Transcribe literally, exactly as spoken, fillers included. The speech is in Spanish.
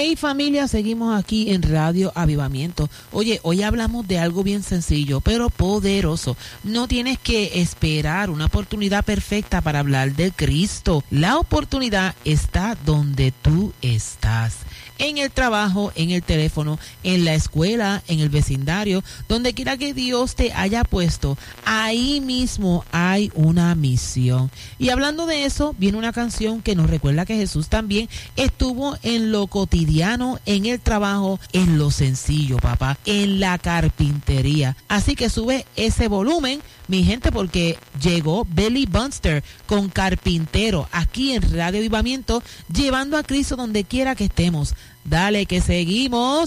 Hey familia, seguimos aquí en Radio Avivamiento. Oye, hoy hablamos de algo bien sencillo, pero poderoso. No tienes que esperar una oportunidad perfecta para hablar de Cristo. La oportunidad está donde tú estás. En el trabajo, en el teléfono, en la escuela, en el vecindario, donde quiera que Dios te haya puesto, ahí mismo hay una misión. Y hablando de eso, viene una canción que nos recuerda que Jesús también estuvo en lo cotidiano, en el trabajo, en lo sencillo, papá, en la carpintería. Así que sube ese volumen, mi gente, porque llegó Billy Bunster con Carpintero aquí en Radio Avivamiento, llevando a Cristo donde quiera que estemos. Dale, que seguimos.